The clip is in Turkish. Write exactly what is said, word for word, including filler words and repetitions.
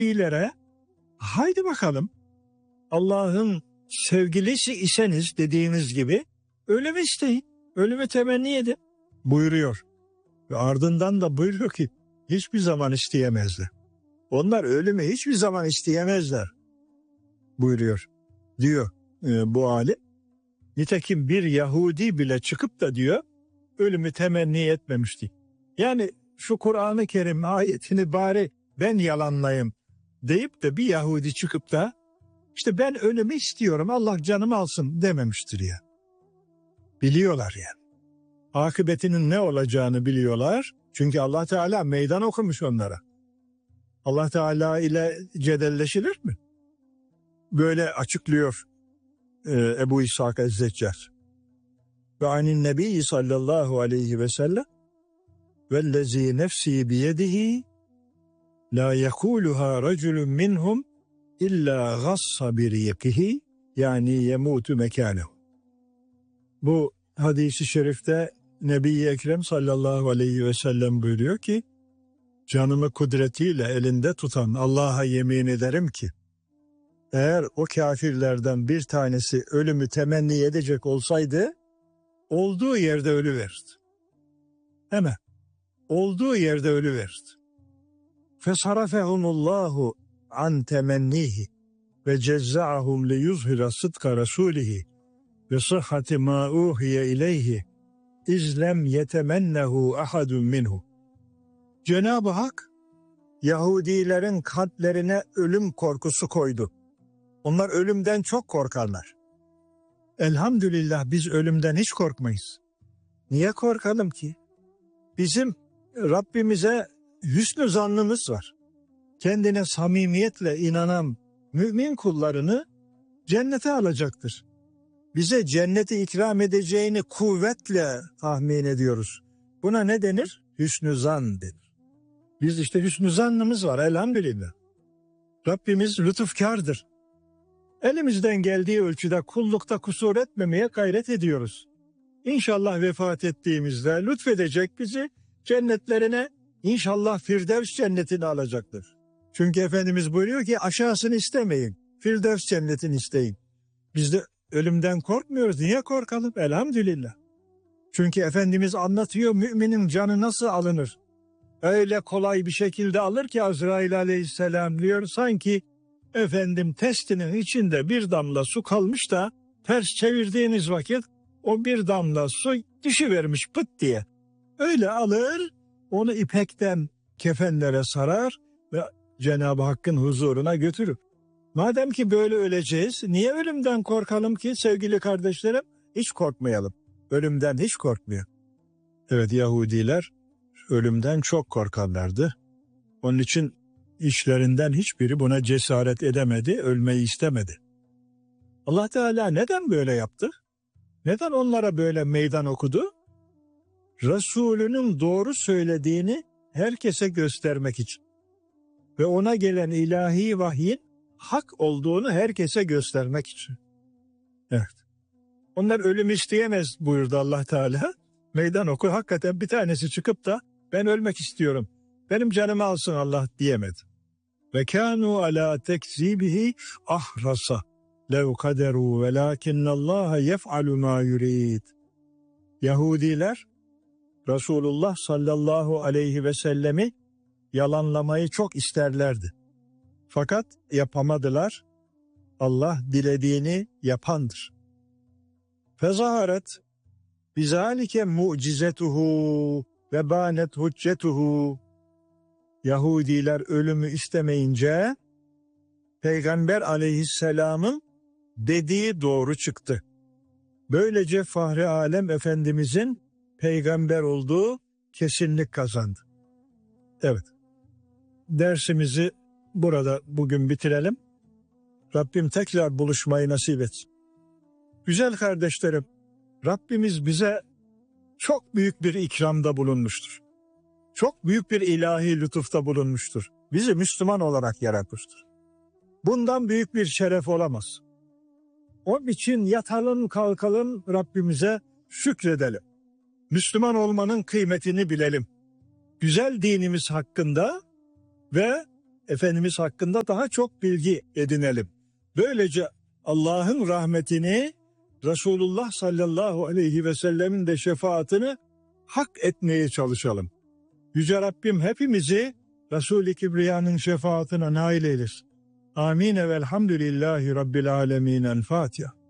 Yahudi'lere haydi bakalım Allah'ın sevgilisi iseniz dediğiniz gibi ölümü isteyin, ölümü temenni edin buyuruyor. Ve ardından da buyuruyor ki hiçbir zaman isteyemezler. Onlar ölümü hiçbir zaman isteyemezler buyuruyor diyor e, bu alim. Nitekim bir Yahudi bile çıkıp da diyor ölümü temenni etmemişti. Yani şu Kur'an-ı Kerim ayetini bari ben yalanlayayım deyip de bir Yahudi çıkıp da işte ben ölümü istiyorum Allah canımı alsın dememiştir ya. Biliyorlar yani. Akıbetinin ne olacağını biliyorlar. Çünkü Allah Teala meydan okumuş onlara. Allah Teala ile cedelleşilir mi? Böyle açıklıyor e, Ebu İshak Ez-Zeccar. Ve anin Nebi sallallahu aleyhi ve sellem vellezî nefsî biyedihi la yekûluhâ raculun minhum illa gassa birikihi yani yemutu mekânehu. Bu hadis-i şerifte Nebi-i Ekrem sallallahu aleyhi ve sellem buyuruyor ki canımı kudretiyle elinde tutan Allah'a yemin ederim ki eğer o kafirlerden bir tanesi ölümü temenni edecek olsaydı olduğu yerde ölüverirdi. Hemen olduğu yerde ölüverirdi. Fesarafehumullahu an temennihi ve cezza'ahum li yuzhira sıdka rasulihi ve sıhhati ma uhiye ileyhi izlem yetemennehu ahadun minhu. Cenab-ı Hak Yahudilerin kalplerine ölüm korkusu koydu. Onlar ölümden çok korkarlar. Elhamdülillah biz ölümden hiç korkmayız. Niye korkalım ki? Bizim Rabbimize hüsnü zannımız var. Kendine samimiyetle inanan mümin kullarını cennete alacaktır. Bize cenneti ikram edeceğini kuvvetle tahmin ediyoruz. Buna ne denir? Hüsnü zan denir. Biz işte hüsnü zannımız var elhamdülillah. Rabbimiz lütufkardır. Elimizden geldiği ölçüde kullukta kusur etmemeye gayret ediyoruz. İnşallah vefat ettiğimizde lütfedecek bizi cennetlerine, inşallah Firdevs cennetini alacaktır. Çünkü Efendimiz buyuruyor ki aşağısını istemeyin, Firdevs cennetini isteyin. Biz de ölümden korkmuyoruz. Niye korkalım? Elhamdülillah. Çünkü Efendimiz anlatıyor müminin canı nasıl alınır. Öyle kolay bir şekilde alır ki Azrail aleyhisselam diyor sanki efendim testinin içinde bir damla su kalmış da ters çevirdiğiniz vakit o bir damla su düşüvermiş pıt diye. Öyle alır onu ipekten kefenlere sarar ve Cenab-ı Hakk'ın huzuruna götürür. Madem ki böyle öleceğiz, niye ölümden korkalım ki sevgili kardeşlerim? Hiç korkmayalım. Ölümden hiç korkmuyor. Evet, Yahudiler ölümden çok korkarlardı. Onun için içlerinden hiçbiri buna cesaret edemedi, ölmeyi istemedi. Allah Teala neden böyle yaptı? Neden onlara böyle meydan okudu? Resulünün doğru söylediğini herkese göstermek için. Ve ona gelen ilahi vahyin hak olduğunu herkese göstermek için. Evet. Onlar ölüm isteyemez buyurdu Allah Teala. Meydan oku. Hakikaten bir tanesi çıkıp da ben ölmek istiyorum, benim canımı alsın Allah diyemedi. Ve kânû alâ tekzîbihi ahrasa lev kaderû velâkinnallâhe yef'alû mâ yurid. Yahudiler Resulullah sallallahu aleyhi ve sellemi yalanlamayı çok isterlerdi. Fakat yapamadılar. Allah dilediğini yapandır. Fezaharet bizalike mucizetuhu ve banet hüccetuhu. Yahudiler ölümü istemeyince Peygamber aleyhisselamın dediği doğru çıktı. Böylece Fahri Alem Efendimizin peygamber olduğu kesinlik kazandı. Evet. Dersimizi burada bugün bitirelim. Rabbim tekrar buluşmayı nasip etsin. Güzel kardeşlerim, Rabbimiz bize çok büyük bir ikramda bulunmuştur. Çok büyük bir ilahi lütufta bulunmuştur. Bizi Müslüman olarak yaratmıştır. Bundan büyük bir şeref olamaz. Onun için yatalım kalkalım Rabbimize şükredelim. Müslüman olmanın kıymetini bilelim. Güzel dinimiz hakkında ve Efendimiz hakkında daha çok bilgi edinelim. Böylece Allah'ın rahmetini, Resulullah sallallahu aleyhi ve sellemin de şefaatini hak etmeye çalışalım. Yüce Rabbim hepimizi Resul-i Kibriya'nın şefaatine nail eylesin. Amin ve elhamdülillahi Rabbil alemin. El Fatiha.